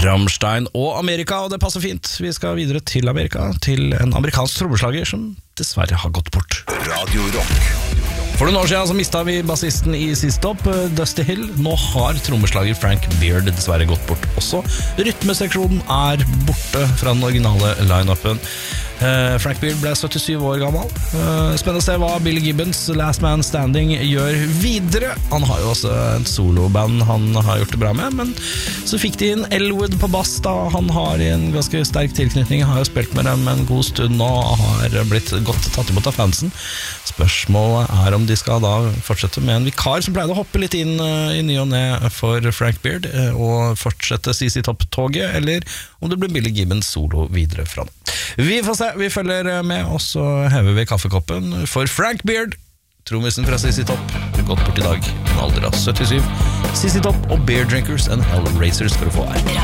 Rammstein og Amerika, og det passer fint. Vi skal videre til Amerika, til en amerikansk trommeslager som dessverre har gått bort. Radio Rock. For noen år siden så mistet vi bassisten i siste topp, Dusty Hill. Nå har trommeslager Frank Beard dessverre gått bort også. Rytmeseksjonen er borte fra den originale line-upen. Frank Beard ble 77 år gammel. Spennende å se hva Billy Gibbons Last Man Standing gjør videre. Han har jo også et soloband han har gjort det bra med, men så fikk de inn Elwood på bass da. Han har en ganske sterk tilknytning, har jo spilt med dem en god stund og har blitt godt tatt imot av fansen. Spørsmålet er om de skal da fortsette med en vikar som pleide å hoppe litt inn i ny og ned for Frank Beard og fortsette CC Top-toget, eller om det blir Billy Gibbons solo videre fra det. Vi får se, vi følger med, og så hever vi kaffekoppen for Frank Beard, trommisen fra CC Top, gått bort i dag, en alder av 77. CC Top og Beer Drinkers and Hellraisers skal du få her.